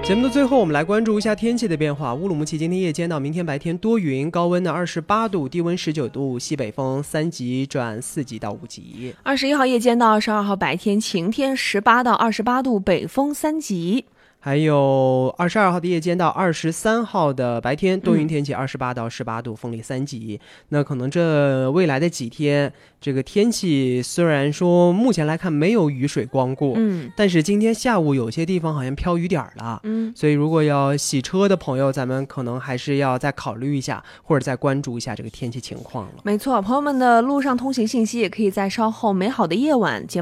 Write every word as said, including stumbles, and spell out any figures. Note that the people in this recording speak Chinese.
节目的最后，我们来关注一下天气的变化。乌鲁木齐今天夜间到明天白天多云，高温呢二十八度，低温十九度，西北风三级转四级到五级。 二十一号夜间到二十二号白天晴天，十八到二十八度，北风三级。 还有二十二号的夜间到二十三号的白天多云天气，二十八到十八度，风力三级。那可能这未来的几天，这个天气虽然说目前来看没有雨水光顾， 嗯， 但是今天下午有些地方好像飘雨点了， 嗯， 所以如果要洗车的朋友，咱们可能还是要再考虑一下，或者再关注一下这个天气情况了。 没错，朋友们的路上通行信息也可以在稍后美好的夜晚节目